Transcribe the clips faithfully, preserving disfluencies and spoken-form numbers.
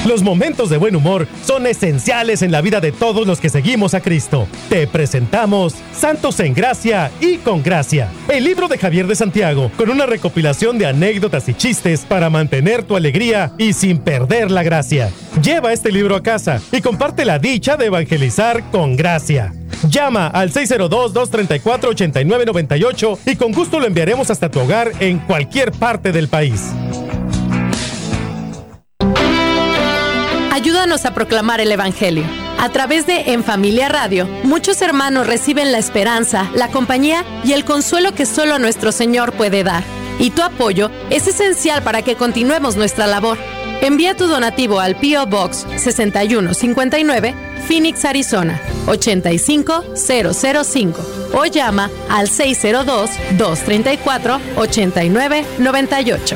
Los momentos de buen humor son esenciales en la vida de todos los que seguimos a Cristo. Te presentamos Santos en Gracia y con Gracia, el libro de Javier de Santiago, con una recopilación de anécdotas y chistes para mantener tu alegría y sin perder la gracia. Lleva este libro a casa y comparte la dicha de evangelizar con gracia. Llama al seis cero dos, dos tres cuatro, ocho nueve nueve ocho y con gusto lo enviaremos hasta tu hogar en cualquier parte del país. Ayúdanos a proclamar el Evangelio. A través de En Familia Radio, muchos hermanos reciben la esperanza, la compañía y el consuelo que solo nuestro Señor puede dar. Y tu apoyo es esencial para que continuemos nuestra labor. Envía tu donativo al P O Box sesenta y uno cincuenta y nueve, Phoenix, Arizona, ochenta y cinco cero cero cinco o llama al seis cero dos, dos tres cuatro, ocho nueve nueve ocho.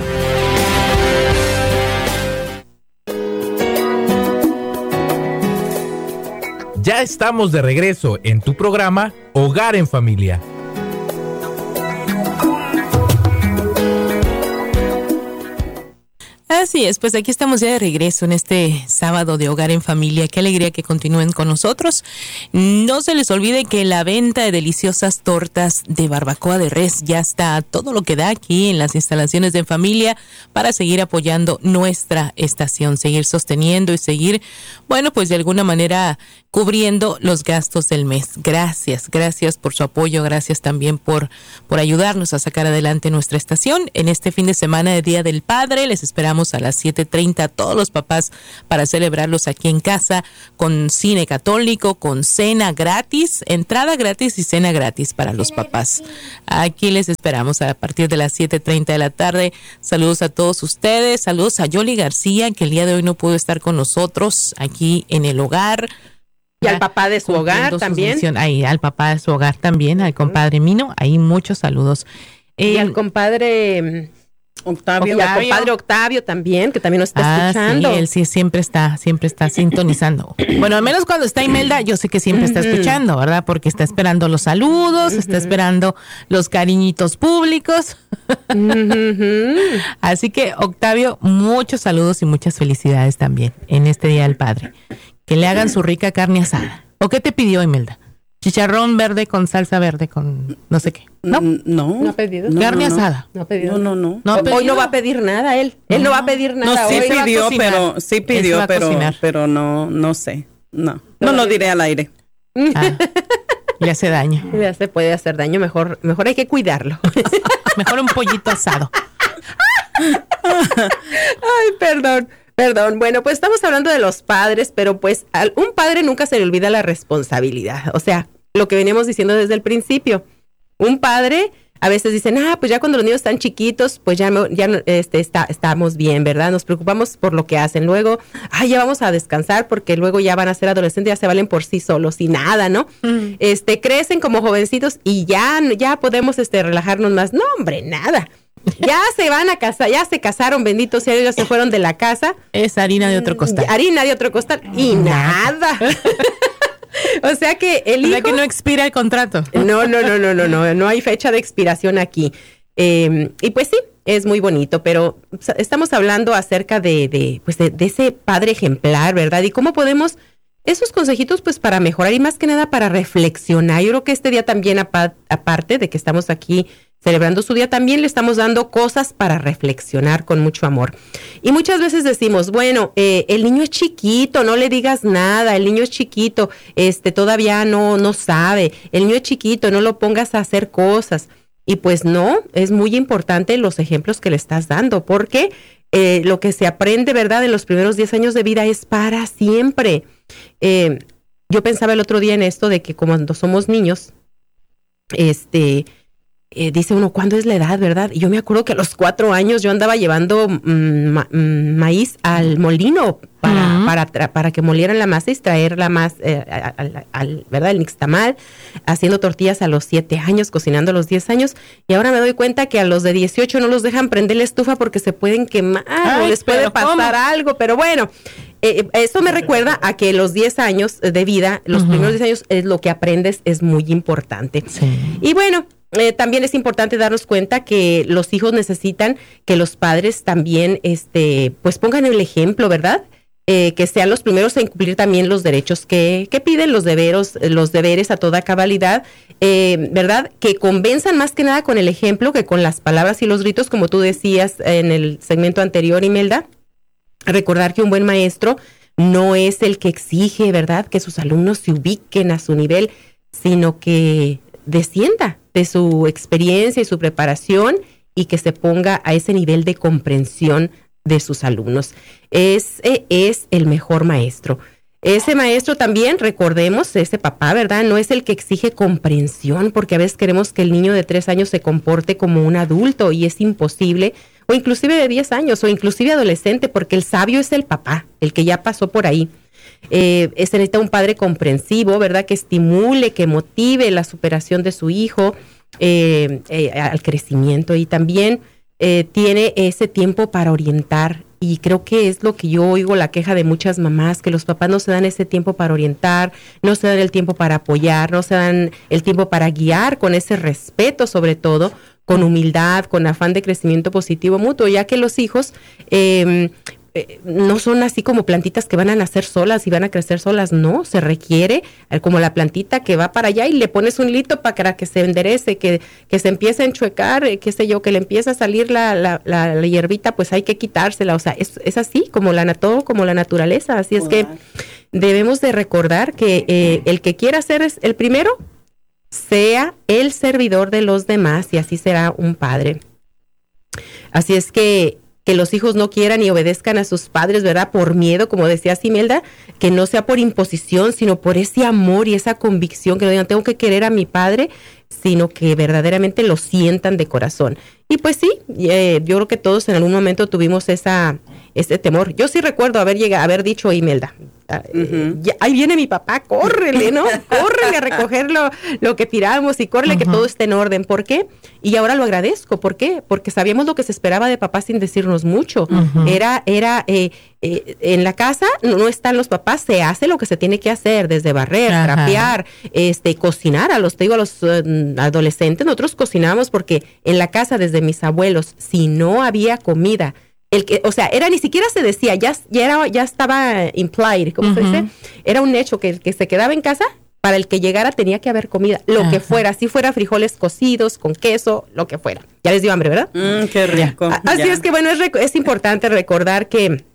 Ya estamos de regreso en tu programa Hogar en Familia. Así es, pues aquí estamos ya de regreso en este sábado de Hogar en Familia. Qué alegría que continúen con nosotros. No se les olvide que la venta de deliciosas tortas de barbacoa de res ya está todo lo que da aquí en las instalaciones de En Familia para seguir apoyando nuestra estación, seguir sosteniendo y seguir, bueno, pues de alguna manera cubriendo los gastos del mes. Gracias, gracias por su apoyo, gracias también por, por ayudarnos a sacar adelante nuestra estación. En este fin de semana de Día del Padre, les esperamos a las siete treinta todos los papás para celebrarlos aquí en casa con cine católico, con cena gratis, entrada gratis y cena gratis para los papás. Aquí les esperamos a partir de las siete treinta de la tarde. Saludos a todos ustedes, saludos a Yoli García, que el día de hoy no pudo estar con nosotros aquí en el hogar. Y al papá de su hogar también. Ahí, al papá de su hogar también, al compadre Mino, ahí muchos saludos. Eh, y al compadre Octavio. Y al compadre Octavio también, que también nos está ah, escuchando. Sí, él sí siempre está, siempre está sintonizando. Bueno, al menos cuando está Imelda, yo sé que siempre está escuchando, ¿verdad? Porque está esperando los saludos, uh-huh. está esperando los cariñitos públicos. Uh-huh. Así que, Octavio, muchos saludos y muchas felicidades también en este Día del Padre. Que le hagan su rica carne asada. ¿O qué te pidió, Imelda? Chicharrón verde con salsa verde con no sé qué. No, no, no ha pedido. No, carne no, asada. No ha pedido. No, no, no. no hoy no va a pedir nada él. Él no, no va a pedir nada. No, sí hoy pidió, pero sí pidió, pero pero no no sé. No. No lo diré al aire. Ah, le hace daño. Le hace puede hacer daño, mejor mejor hay que cuidarlo. Mejor un pollito asado. Ay, perdón. Perdón, bueno, pues estamos hablando de los padres, pero pues a un padre nunca se le olvida la responsabilidad. O sea, lo que veníamos diciendo desde el principio. Un padre, a veces dicen, ah, pues ya cuando los niños están chiquitos, pues ya, no, ya este, está, estamos bien, ¿verdad? Nos preocupamos por lo que hacen. Luego, ah, ya vamos a descansar porque luego ya van a ser adolescentes, ya se valen por sí solos y nada, ¿no? Mm. Este, crecen como jovencitos y ya, ya podemos este, relajarnos más. No, hombre, nada. Ya se van a casar, ya se casaron, benditos sea Dios, ya se fueron de la casa. Es harina de otro costal. Harina de otro costal y nada. O sea que el hijo... O sea que no expira el contrato. No, no, no, no, no, no, no hay fecha de expiración aquí. Eh, y pues sí, es muy bonito, pero estamos hablando acerca de, de, pues de, de ese padre ejemplar, ¿verdad? Y cómo podemos... Esos consejitos, pues, para mejorar y más que nada para reflexionar. Yo creo que este día también, aparte de que estamos aquí celebrando su día, también le estamos dando cosas para reflexionar con mucho amor. Y muchas veces decimos, bueno, eh, el niño es chiquito, no le digas nada, el niño es chiquito, este, todavía no, no sabe, el niño es chiquito, no lo pongas a hacer cosas. Y pues no, es muy importante los ejemplos que le estás dando, porque eh, lo que se aprende, ¿verdad?, en los primeros diez años de vida es para siempre. Eh, yo pensaba el otro día en esto de que cuando somos niños, este, eh, dice uno, ¿cuándo es la edad, verdad? Y yo me acuerdo que a los cuatro años yo andaba llevando mm, ma- mm, maíz al molino para, uh-huh. para, tra- para que molieran la masa y traer la masa, eh, al, al, ¿verdad? El nixtamal, haciendo tortillas a los siete años, cocinando a los diez años. Y ahora me doy cuenta que a los de dieciocho no los dejan prender la estufa porque se pueden quemar. Ay, o les puede pasar ¿cómo? algo, pero bueno. Eh, eso me recuerda a que los diez años de vida, los uh-huh. primeros diez años, es lo que aprendes, es muy importante. Sí. Y bueno, eh, también es importante darnos cuenta que los hijos necesitan que los padres también, este, pues pongan el ejemplo, ¿verdad? eh, que sean los primeros en cumplir también los derechos que, que piden, los deberes, los deberes a toda cabalidad, eh, ¿verdad? Que convenzan más que nada con el ejemplo que con las palabras y los gritos, como tú decías en el segmento anterior, Imelda. Recordar que un buen maestro no es el que exige, ¿verdad?, que sus alumnos se ubiquen a su nivel, sino que descienda de su experiencia y su preparación y que se ponga a ese nivel de comprensión de sus alumnos. Ese es el mejor maestro. Ese maestro también, recordemos, ese papá, ¿verdad?, no es el que exige comprensión, porque a veces queremos que el niño de tres años se comporte como un adulto y es imposible, o inclusive de diez años, o inclusive adolescente, porque el sabio es el papá, el que ya pasó por ahí. Eh, se necesita un padre comprensivo, ¿verdad?, que estimule, que motive la superación de su hijo, eh, eh, al crecimiento, y también eh, tiene ese tiempo para orientar. Y creo que es lo que yo oigo, la queja de muchas mamás, que los papás no se dan ese tiempo para orientar, no se dan el tiempo para apoyar, no se dan el tiempo para guiar con ese respeto, sobre todo, con humildad, con afán de crecimiento positivo mutuo, ya que los hijos eh, eh, no son así como plantitas que van a nacer solas y van a crecer solas, no, se requiere eh, como la plantita que va para allá y le pones un hilito para que se enderece, que, que se empiece a enchuecar, eh, qué sé yo, que le empiece a salir la, la, la, la hierbita, pues hay que quitársela, o sea, es, es así como la, todo como la naturaleza, así es que debemos de recordar que eh, el que quiera ser es el primero, sea el servidor de los demás, y así será un padre. Así es que que los hijos no quieran y obedezcan a sus padres, ¿verdad?, por miedo, como decía Imelda, que no sea por imposición, sino por ese amor y esa convicción, que no digan, tengo que querer a mi padre, sino que verdaderamente lo sientan de corazón. Y pues sí, eh, yo creo que todos en algún momento tuvimos esa ese temor. Yo sí recuerdo haber llegado, haber dicho, Imelda, uh-huh. ya, ahí viene mi papá, córrele, ¿no? Córrele a recoger lo, lo que tiramos y córrele uh-huh. que todo esté en orden. ¿Por qué? Y ahora lo agradezco. ¿Por qué? Porque sabíamos lo que se esperaba de papá sin decirnos mucho. Uh-huh. Era, era eh, eh, en la casa no, no están los papás, se hace lo que se tiene que hacer, desde barrer, uh-huh. trapear, este, cocinar. A los, te digo, a los uh, adolescentes, nosotros cocinábamos porque en la casa, desde mis abuelos, si no había comida, el que, o sea, era ni siquiera se decía, ya, ya, era, ya estaba implied, ¿cómo uh-huh. se dice? Era un hecho que el que se quedaba en casa, para el que llegara tenía que haber comida, lo uh-huh. que fuera, si fuera frijoles cocidos, con queso, lo que fuera. Ya les dio hambre, ¿verdad? Mm, qué rico. Ya. Así ya. es que, bueno, es, es importante recordar que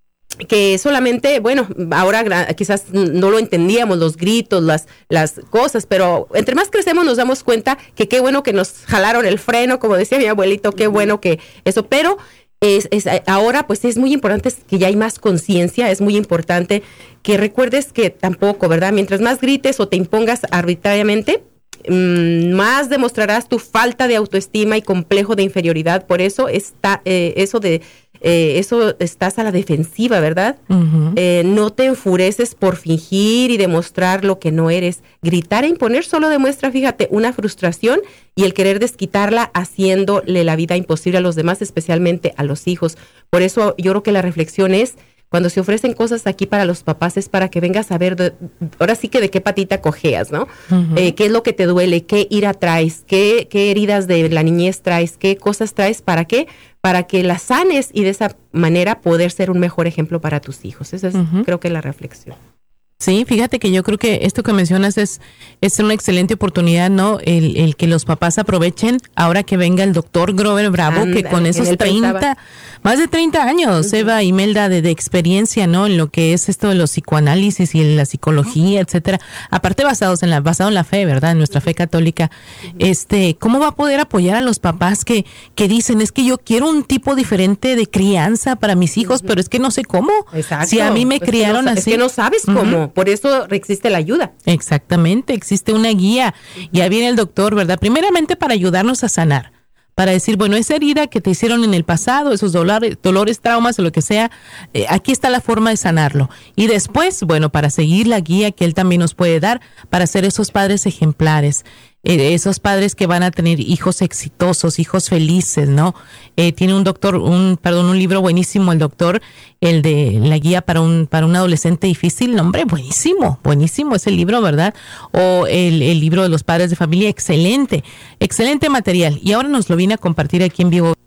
que solamente, bueno, ahora quizás no lo entendíamos, los gritos, las, las cosas, pero entre más crecemos nos damos cuenta que qué bueno que nos jalaron el freno, como decía mi abuelito, qué bueno que eso, pero es, es ahora pues es muy importante que ya hay más conciencia, es muy importante que recuerdes que tampoco, ¿verdad? Mientras más grites o te impongas arbitrariamente, mmm, más demostrarás tu falta de autoestima y complejo de inferioridad, por eso está eh, eso de Eh, eso estás a la defensiva, ¿verdad? Uh-huh. Eh, no te enfureces por fingir y demostrar lo que no eres. Gritar e imponer solo demuestra, fíjate, una frustración y el querer desquitarla haciéndole la vida imposible a los demás, especialmente a los hijos. Por eso yo creo que la reflexión es, cuando se ofrecen cosas aquí para los papás, es para que vengas a ver, de, ahora sí que de qué patita cojeas, ¿no? Uh-huh. Eh, qué es lo que te duele, qué ira traes, qué, qué heridas de la niñez traes, qué cosas traes, ¿para qué? Para que las sanes y de esa manera poder ser un mejor ejemplo para tus hijos. Esa es, uh-huh. creo que, la reflexión. Sí, fíjate que yo creo que esto que mencionas es, es una excelente oportunidad, ¿no? El, el que los papás aprovechen ahora que venga el doctor Grover Bravo, Anda, que con esos treinta, más de treinta años, uh-huh. Eva, Imelda, de, de experiencia, ¿no? En lo que es esto de los psicoanálisis y la psicología, uh-huh. etcétera. Aparte basados en la, basado en la fe, ¿verdad? En nuestra fe católica. Uh-huh. Este, ¿cómo va a poder apoyar a los papás que, que dicen, es que yo quiero un tipo diferente de crianza para mis hijos, uh-huh. pero es que no sé cómo? Exacto. Si a mí me es criaron no, así. Es que no sabes cómo. Uh-huh. Por eso existe la ayuda. Exactamente, existe una guía. Y ahí viene el doctor, ¿verdad? Primeramente para ayudarnos a sanar, para decir, bueno, esa herida que te hicieron en el pasado, esos dolores, dolores traumas o lo que sea, eh, aquí está la forma de sanarlo. Y después, bueno, para seguir la guía que él también nos puede dar, para ser esos padres ejemplares, eh, esos padres que van a tener hijos exitosos, hijos felices, ¿no? Eh, tiene un doctor, un, perdón, un libro buenísimo, el doctor, el de la guía para un, para un adolescente difícil, hombre, buenísimo, buenísimo ese libro, ¿verdad? O el, el libro de los padres de familia, excelente, excelente material. Y ahora nos lo viene a compartir aquí en vivo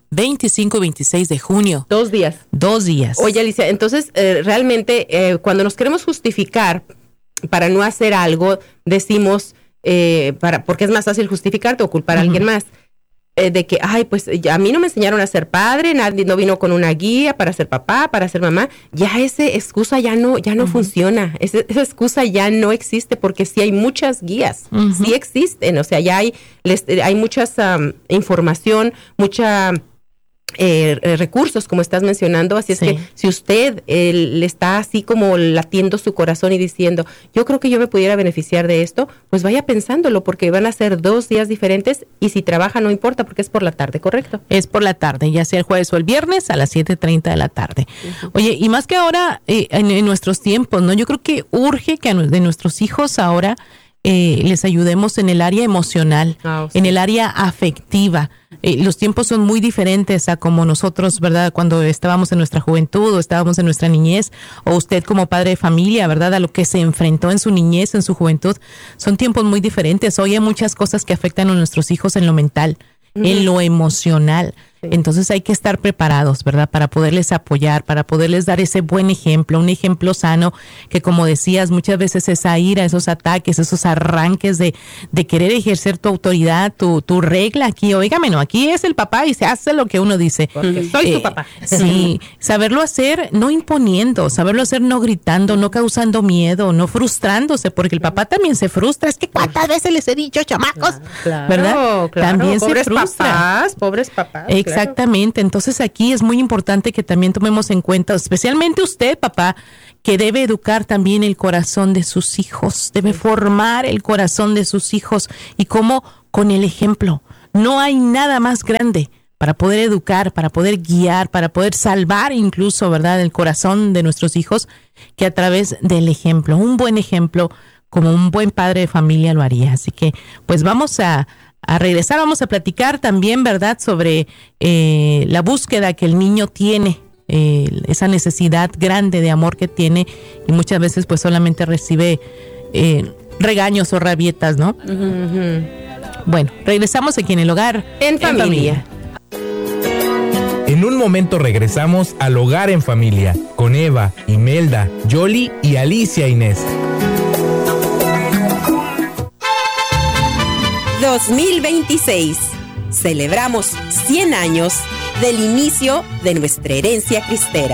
veinticinco y veintiséis de junio. Dos días. Dos días. Oye, Alicia, entonces eh, realmente eh, cuando nos queremos justificar para no hacer algo, decimos, eh, para porque es más fácil justificarte o culpar uh-huh. a alguien más. De que, ay, pues a mí no me enseñaron a ser padre, nadie no vino con una guía para ser papá, para ser mamá. Ya esa excusa ya no, ya no uh-huh. funciona. Esa, esa excusa ya no existe porque sí hay muchas guías, uh-huh. sí existen. O sea, ya hay, les, hay mucha um, información, mucha eh, recursos, como estás mencionando. Así es sí. que si usted eh, le está así como latiendo su corazón y diciendo, yo creo que yo me pudiera beneficiar de esto, pues vaya pensándolo porque van a ser dos días diferentes y si trabaja no importa porque es por la tarde, ¿correcto? Es por la tarde, ya sea el jueves o el viernes a las siete treinta de la tarde. Uh-huh. Oye, y más que ahora eh, en, en nuestros tiempos, ¿no? Yo creo que urge que a, de nuestros hijos ahora eh, les ayudemos en el área emocional, oh, sí. en el área afectiva. Eh, los tiempos son muy diferentes a como nosotros, ¿verdad? Cuando estábamos en nuestra juventud o estábamos en nuestra niñez, o usted como padre de familia, ¿verdad? A lo que se enfrentó en su niñez, en su juventud. Son tiempos muy diferentes. Hoy hay muchas cosas que afectan a nuestros hijos en lo mental, uh-huh. en lo emocional. Sí. Entonces hay que estar preparados, ¿verdad? Para poderles apoyar, para poderles dar ese buen ejemplo, un ejemplo sano, que como decías, muchas veces esa ira, esos ataques, esos arranques de, de querer ejercer tu autoridad, tu, tu regla aquí, óigame, no, aquí es el papá y se hace lo que uno dice. Porque soy eh, tu papá. Sí, saberlo hacer no imponiendo, saberlo hacer no gritando, no causando miedo, no frustrándose, porque el papá también se frustra. Es que cuántas veces les he dicho, chamacos, claro, ¿verdad? Claro, también pobres se frustra. Papás, pobres papás. Exactamente, entonces aquí es muy importante que también tomemos en cuenta, especialmente usted, papá, que debe educar también el corazón de sus hijos, debe formar el corazón de sus hijos y cómo con el ejemplo. No hay nada más grande para poder educar, para poder guiar, para poder salvar incluso, ¿verdad?, el corazón de nuestros hijos que a través del ejemplo, un buen ejemplo como un buen padre de familia lo haría. Así que pues vamos a A regresar, vamos a platicar también, ¿verdad?, sobre eh, la búsqueda que el niño tiene, eh, esa necesidad grande de amor que tiene y muchas veces pues solamente recibe eh, regaños o rabietas, ¿no? Uh-huh. Bueno, regresamos aquí en el hogar en, en familia. familia. En un momento regresamos al Hogar en Familia con Eva, Imelda, Yoli y Alicia Inés. dos mil veintiséis. Celebramos cien años del inicio de nuestra herencia cristera.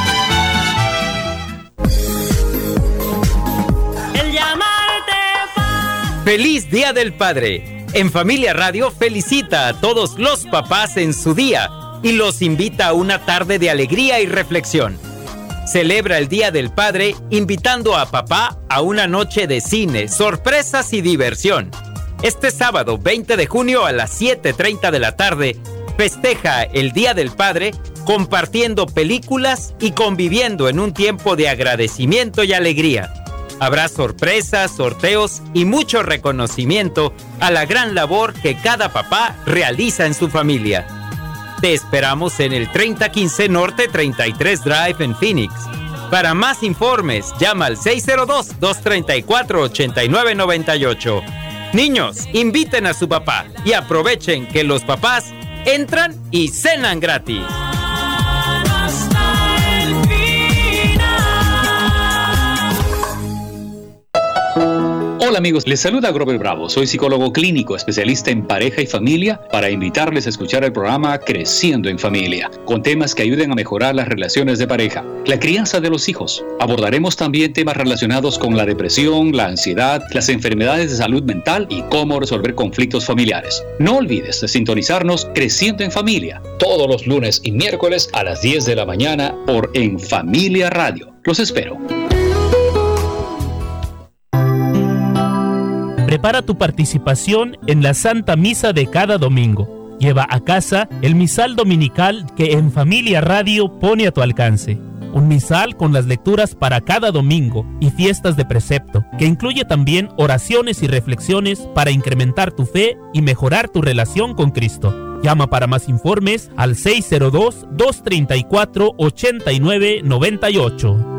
El llamarte pa- ¡Feliz Día del Padre! En Familia Radio felicita a todos los papás en su día y los invita a una tarde de alegría y reflexión. Celebra el Día del Padre invitando a papá a una noche de cine, sorpresas y diversión. Este sábado veinte de junio a las siete treinta de la tarde, festeja el Día del Padre compartiendo películas y conviviendo en un tiempo de agradecimiento y alegría. Habrá sorpresas, sorteos y mucho reconocimiento a la gran labor que cada papá realiza en su familia. Te esperamos en el treinta quince Norte treinta y tres Drive en Phoenix. Para más informes, llama al seis cero dos, dos tres cuatro, ocho nueve nueve ocho. Niños, inviten a su papá y aprovechen que los papás entran y cenan gratis. Hola amigos, les saluda Grover Bravo, soy psicólogo clínico, especialista en pareja y familia, para invitarles a escuchar el programa Creciendo en Familia, con temas que ayuden a mejorar las relaciones de pareja, la crianza de los hijos. Abordaremos también temas relacionados con la depresión, la ansiedad, las enfermedades de salud mental y cómo resolver conflictos familiares. No olvides de sintonizarnos Creciendo en Familia, todos los lunes y miércoles a las diez de la mañana por En Familia Radio. Los espero. Prepara tu participación en la Santa Misa de cada domingo. Lleva a casa el misal dominical que En Familia Radio pone a tu alcance. Un misal con las lecturas para cada domingo y fiestas de precepto, que incluye también oraciones y reflexiones para incrementar tu fe y mejorar tu relación con Cristo. Llama para más informes al seis cero dos, dos tres cuatro, ocho nueve nueve ocho.